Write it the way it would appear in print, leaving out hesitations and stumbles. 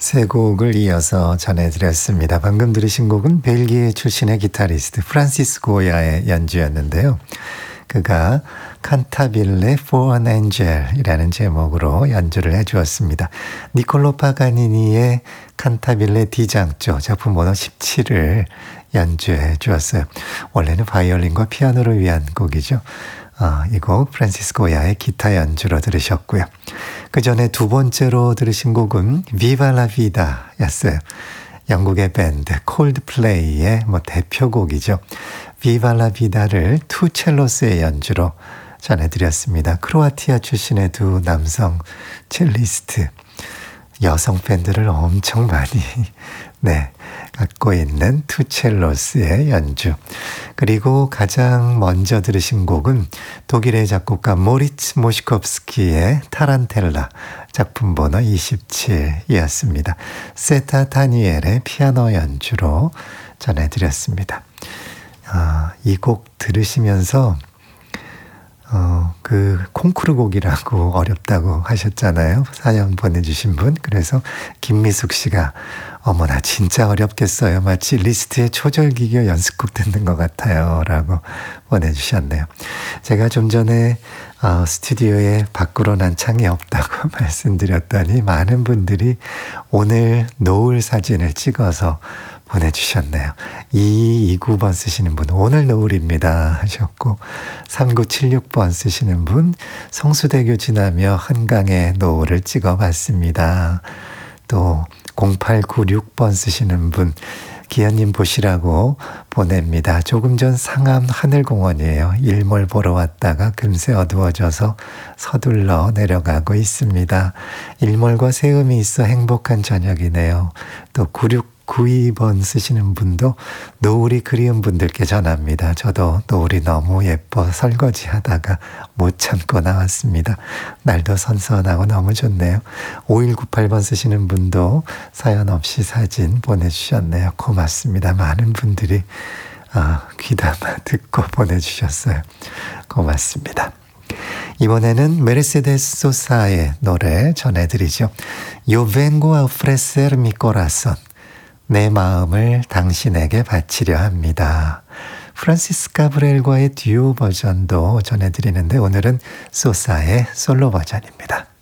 세 곡을 이어서 전해드렸습니다. 방금 들으신 곡은 벨기에 출신의 기타리스트 프란시스 고야의 연주였는데요. 그가 칸타빌레 for an Angel이라는 제목으로 연주를 해주었습니다. 니콜로 파가니니의 칸타빌레 디장조 작품 번호 17을 연주해 주었어요. 원래는 바이올린과 피아노를 위한 곡이죠. 이 곡 프란시스 고야의 기타 연주로 들으셨고요. 그 전에 두 번째로 들으신 곡은 Viva la Vida 였어요. 영국의 밴드 콜드플레이의 대표곡이죠. Viva la Vida를 투 첼로스의 연주로 전해드렸습니다. 크로아티아 출신의 두 남성 첼리스트, 여성 팬들을 엄청 많이 갖고 있는 투 첼로스의 연주. 그리고 가장 먼저 들으신 곡은 독일의 작곡가 모리츠 모시콥스키의 타란텔라 작품 번호 27이었습니다. 세타 다니엘의 피아노 연주로 전해드렸습니다. 이 곡 들으시면서 그 콩쿠르 곡이라고 어렵다고 하셨잖아요. 사연 보내주신 분. 그래서 김미숙 씨가 어머나 진짜 어렵겠어요. 마치 리스트의 초절기교 연습곡 듣는 것 같아요. 라고 보내주셨네요. 제가 좀 전에 스튜디오에 밖으로 난 창이 없다고 말씀드렸더니 많은 분들이 오늘 노을 사진을 찍어서 보내주셨네요. 2229번 쓰시는 분 오늘 노을입니다 하셨고, 3976번 쓰시는 분 성수대교 지나며 한강의 노을을 찍어봤습니다. 또 0896번 쓰시는 분 기현님 보시라고 보냅니다. 조금 전 상암 하늘공원이에요. 일몰 보러 왔다가 금세 어두워져서 서둘러 내려가고 있습니다. 일몰과 새음이 있어 행복한 저녁이네요. 또 9692번 쓰시는 분도 노을이 그리운 분들께 전합니다. 저도 노을이 너무 예뻐 설거지 하다가 못 참고 나왔습니다. 날도 선선하고 너무 좋네요. 5198번 쓰시는 분도 사연 없이 사진 보내주셨네요. 고맙습니다. 많은 분들이 귀담아 듣고 보내주셨어요. 고맙습니다. 이번에는 메르세데스 소사의 노래 전해드리죠. Yo vengo a ofrecer mi corazón. 내 마음을 당신에게 바치려 합니다. 프란시스 가브리엘과의 듀오 버전도 전해드리는데 오늘은 소사의 솔로 버전입니다.